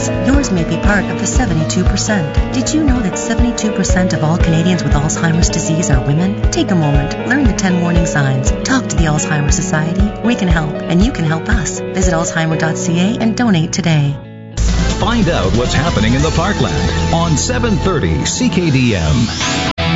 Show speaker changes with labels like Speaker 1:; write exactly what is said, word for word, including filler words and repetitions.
Speaker 1: Alzheimer's. Yours may be part of the seventy-two percent. Did you know that seventy-two percent of all Canadians with Alzheimer's disease are women? Take a moment, learn the ten warning signs, talk to the Alzheimer's Society. We can help, and you can help us. Visit alzheimer dot c a and donate today.
Speaker 2: Find out what's happening in the Parkland on seven thirty C K D M.